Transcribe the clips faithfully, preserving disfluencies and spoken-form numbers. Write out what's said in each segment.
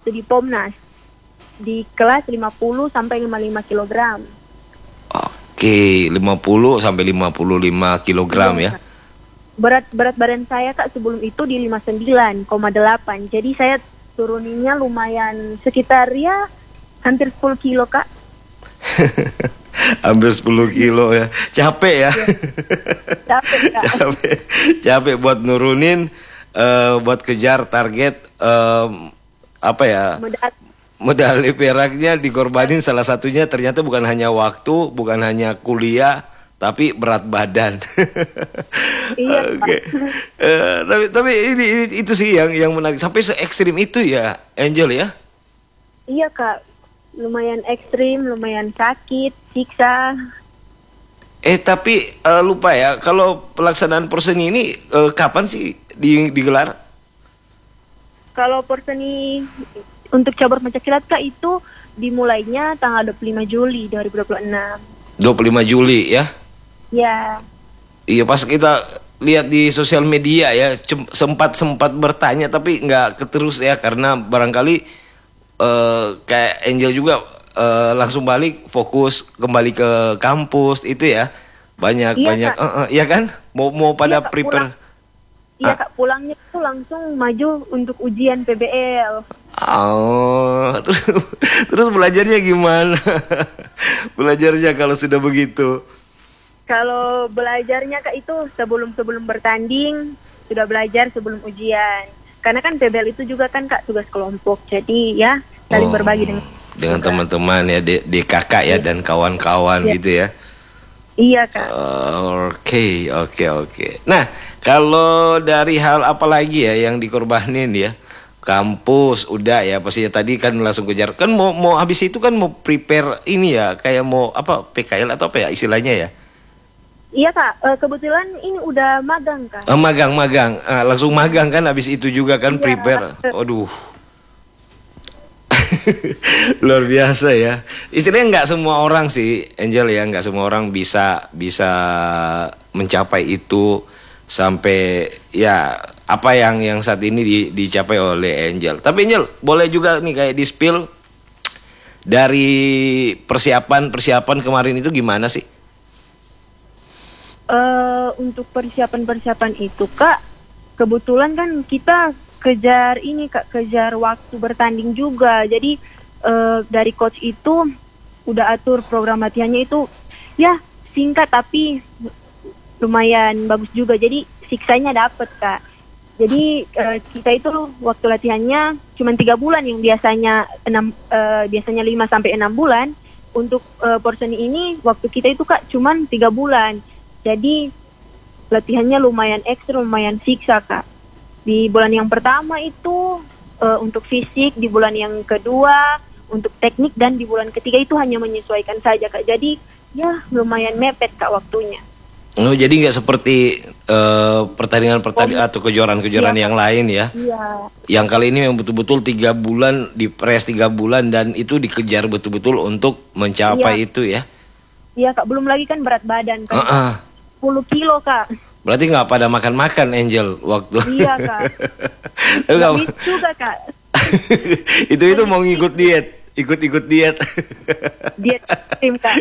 waktu di Pomnas. Di kelas lima puluh sampai lima puluh lima kilogram. Oke, lima puluh sampai lima puluh lima kilogram ya. Berat berat badan saya Kak sebelum itu di lima puluh sembilan koma delapan. Jadi saya turuninnya lumayan sekitar ya hampir sepuluh kilo Kak. Hampir sepuluh kilo ya. Capek ya. Capek Kak. Capek. Capek buat nurunin uh, buat kejar target um, apa ya? Medali. Medali peraknya dikorbanin, salah satunya ternyata bukan hanya waktu, bukan hanya kuliah, tapi berat badan. Iya. Oke. Uh, tapi tapi ini, ini itu sih yang yang menarik sampai se ekstrim itu ya, Angel ya. Iya Kak. Lumayan ekstrim, lumayan sakit, siksa. Eh tapi uh, lupa ya, kalau pelaksanaan Porseni ini uh, kapan sih di, digelar? Kalau Porseni untuk cabur pencaksilat Kak itu dimulainya tanggal dua puluh lima Juli dua ribu dua puluh enam. dua puluh lima Juli ya? Ya. Iya, pas kita lihat di sosial media ya, sempat-sempat bertanya tapi nggak keterus ya, karena barangkali Uh, kayak Angel juga uh, langsung balik fokus kembali ke kampus itu ya, banyak iya, banyak Kak. Uh, uh, ya kan mau mau pada iya, Kak, prepare. Pulang. Iya ah. Kak, pulangnya itu langsung maju untuk ujian P B L. Oh, terus, terus belajarnya gimana? Belajarnya kalau sudah begitu? Kalau belajarnya Kak itu sebelum sebelum bertanding sudah belajar sebelum ujian. Karena kan P B L itu juga kan Kak tugas kelompok, jadi ya saling oh, berbagi dengan dengan teman-teman ya, D K K ya, dan kawan-kawan iya. gitu ya. Iya Kak. Oke oke oke. Nah, kalau dari hal apa lagi ya yang dikorbanin ya? Kampus udah ya pastinya, tadi kan langsung kejar kan, mau mau habis itu kan mau prepare ini ya, kayak mau apa P K L atau apa ya istilahnya ya? Iya Kak, uh, kebetulan ini udah magang Kak. Oh, magang, magang. Ah, langsung magang kan habis itu juga kan, iya, prepare. Aduh. Luar biasa ya. Istilahnya nggak semua orang sih, Angel ya, nggak semua orang bisa bisa mencapai itu sampai ya apa yang yang saat ini di, dicapai oleh Angel. Tapi Angel, boleh juga nih kayak di-spill dari persiapan-persiapan kemarin itu gimana sih? Uh, untuk persiapan-persiapan itu Kak, kebetulan kan kita kejar ini Kak, kejar waktu bertanding juga. Jadi uh, dari coach itu udah atur program latihannya itu ya singkat tapi lumayan bagus juga. Jadi siksanya dapet Kak. Jadi uh, kita itu waktu latihannya cuma tiga bulan yang biasanya enam uh, biasanya lima sampai enam bulan. Untuk uh, Porseni ini waktu kita itu Kak cuma tiga bulan. Jadi latihannya lumayan ekstrim, lumayan siksa Kak. Di bulan yang pertama itu uh, untuk fisik, di bulan yang kedua untuk teknik, dan di bulan ketiga itu hanya menyesuaikan saja Kak. Jadi ya lumayan mepet Kak waktunya. Oh, jadi nggak seperti pertandingan-pertandingan uh, atau kejuaraan-kejuaraan iya, yang lain ya? Iya. Yang kali ini yang betul-betul tiga bulan, di press tiga bulan, dan itu dikejar betul-betul untuk mencapai iya. itu ya? Iya Kak, belum lagi kan berat badan kan. Uh -uh. sepuluh kilo Kak. Berarti nggak pada makan-makan Angel waktu. Iya Kak. Lebih juga Kak. itu itu mau ngikut diet, ikut-ikut diet. Diet tim Kak.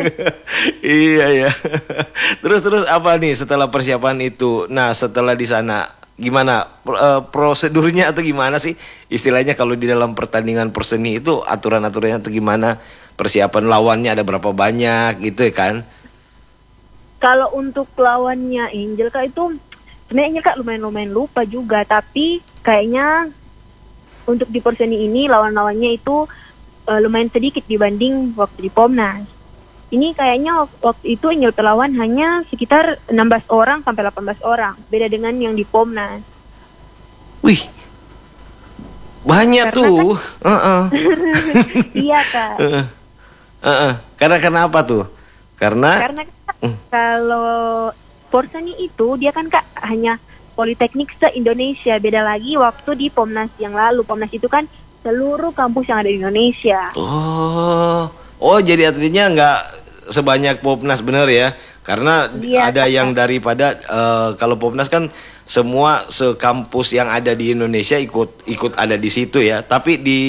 Iya ya. Terus terus apa nih setelah persiapan itu? Nah setelah di sana gimana uh, prosedurnya atau gimana sih istilahnya kalau di dalam pertandingan Porseni itu, aturan-aturannya atau gimana? Persiapan lawannya ada berapa banyak gitu kan? Kalau untuk lawannya Angel Kak itu sebenarnya Kak lumayan-lumayan lupa juga, tapi kayaknya untuk di Porseni ini lawan-lawannya itu uh, lumayan sedikit dibanding waktu di Pomnas. Ini kayaknya waktu itu Angel terlawan hanya sekitar enam belas orang sampai delapan belas orang, beda dengan yang di Pomnas. Wih, banyak karena tuh. Kan, uh -uh. Iya Kak. Uh -uh. Karena kenapa tuh? Karena Karena uh. kalau Porseni itu dia kan Kak hanya politeknik se-Indonesia, beda lagi waktu di Pomnas yang lalu. Pomnas itu kan seluruh kampus yang ada di Indonesia. Oh, oh jadi artinya nggak sebanyak Popnas bener ya? Karena iya, ada Kak. Yang daripada uh, kalau Popnas kan semua sekampus yang ada di Indonesia ikut ikut ada di situ ya. Tapi di